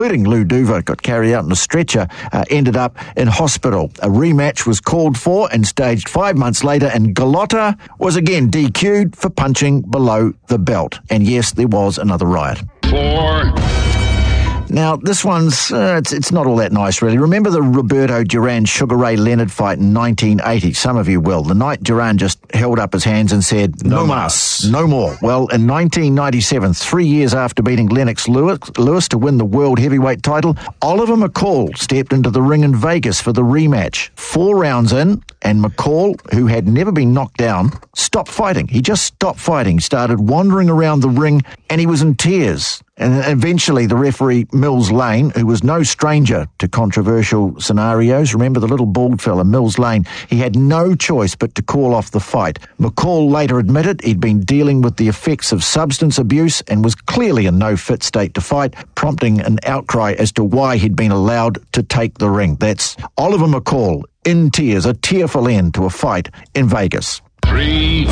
including Lou Duva, got carried out in a stretcher, ended up in hospital. A rematch was called for and staged 5 months later, and Galota was again DQ'd for punching below the belt. And yes, there was another riot. 4. Now, this one's, it's not all that nice, really. Remember the Roberto Duran Sugar Ray Leonard fight in 1980? Some of you will. The night Duran just held up his hands and said, no mas, no more. Well, in 1997, 3 years after beating Lennox Lewis to win the world heavyweight title, Oliver McCall stepped into the ring in Vegas for the rematch. 4 rounds in, and McCall, who had never been knocked down, stopped fighting. He just stopped fighting, started wandering around the ring, and he was in tears. And eventually the referee, Mills Lane, who was no stranger to controversial scenarios, remember the little bald fella, Mills Lane, he had no choice but to call off the fight. McCall later admitted he'd been dealing with the effects of substance abuse and was clearly in no fit state to fight, prompting an outcry as to why he'd been allowed to take the ring. That's Oliver McCall, in tears, a tearful end to a fight in Vegas. 3.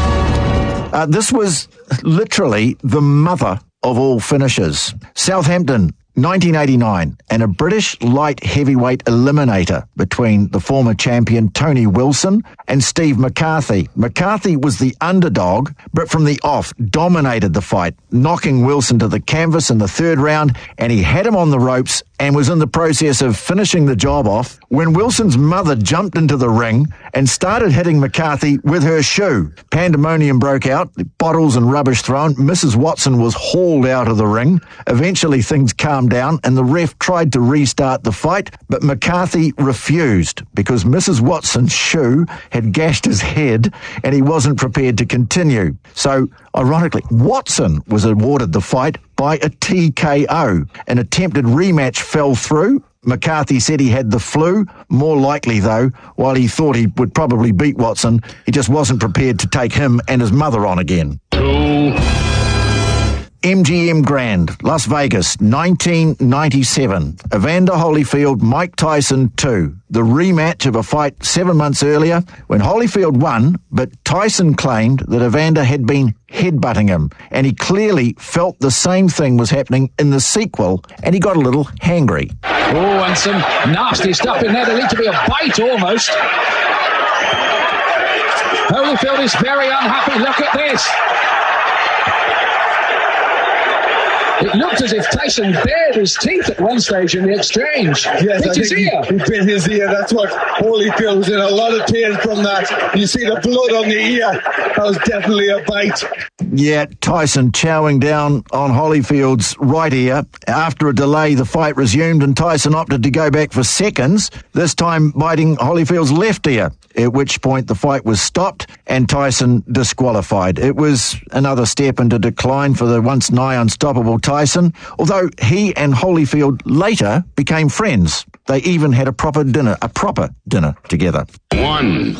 This was literally the mother of all finishes. Southampton, 1989, and a British light heavyweight eliminator between the former champion Tony Wilson and Steve McCarthy. McCarthy was the underdog, but from the off dominated the fight, knocking Wilson to the canvas in the 3rd round, and he had him on the ropes and was in the process of finishing the job off when Wilson's mother jumped into the ring and started hitting McCarthy with her shoe. Pandemonium broke out, bottles and rubbish thrown. Mrs. Watson was hauled out of the ring. Eventually things calmed down and the ref tried to restart the fight, but McCarthy refused because Mrs. Watson's shoe had gashed his head and he wasn't prepared to continue. So, ironically, Watson was awarded the fight by a TKO. An attempted rematch fell through. McCarthy said he had the flu. More likely, though, while he thought he would probably beat Watson, he just wasn't prepared to take him and his mother on again. 2. MGM Grand, Las Vegas, 1997. Evander Holyfield, Mike Tyson 2. The rematch of a fight 7 months earlier when Holyfield won, but Tyson claimed that Evander had been headbutting him, and he clearly felt the same thing was happening in the sequel, and he got a little hangry. Oh, and some nasty stuff in there. There need to be a bite almost. Holyfield is very unhappy. Look at this. It looked as if Tyson bared his teeth at one stage in the exchange. Yes, bit his ear. He bit his ear. That's what Holyfield was in a lot of pain from that. You see the blood on the ear. That was definitely a bite. Yeah, Tyson chowing down on Holyfield's right ear. After a delay, the fight resumed and Tyson opted to go back for seconds, this time biting Holyfield's left ear, at which point the fight was stopped and Tyson disqualified. It was another step into decline for the once nigh unstoppable Tyson, although he and Holyfield later became friends. They even had a proper dinner together. 1.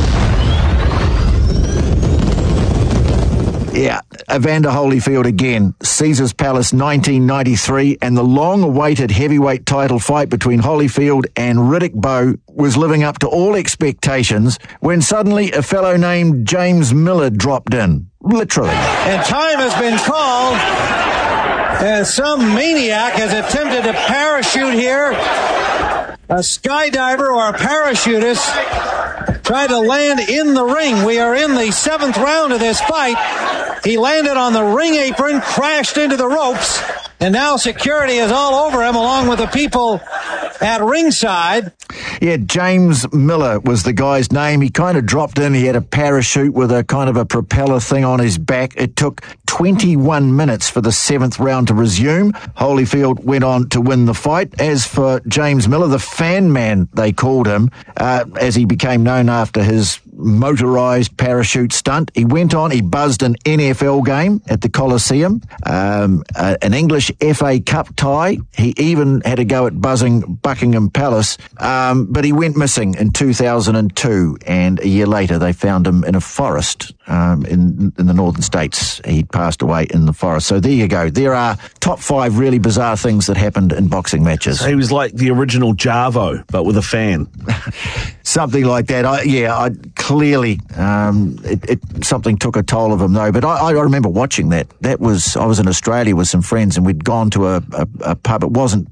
Yeah, Evander Holyfield again. Caesars Palace 1993, and the long-awaited heavyweight title fight between Holyfield and Riddick Bowe was living up to all expectations when suddenly a fellow named James Miller dropped in. Literally. And time has been called as some maniac has attempted to parachute here. A skydiver or a parachutist tried to land in the ring. We are in the 7th round of this fight. He landed on the ring apron, crashed into the ropes, and now security is all over him along with the people at ringside. Yeah, James Miller was the guy's name. He kind of dropped in. He had a parachute with a kind of a propeller thing on his back. It took 21 minutes for the 7th round to resume. Holyfield went on to win the fight. As for James Miller, the fan man, they called him, as he became known after his motorized parachute stunt. He went on, he buzzed an NFL game at the Coliseum, an English FA Cup tie. He even had a go at buzzing Buckingham Palace, but he went missing in 2002, and a year later they found him in a forest in the northern states. He passed away in the forest. So there you go. There are top 5 really bizarre things that happened in boxing matches. He was like the original Jarvo, but with a fan. Something like that. Clearly, something took a toll of him, though. But I remember watching that. I was in Australia with some friends, and we'd gone to a pub. It wasn't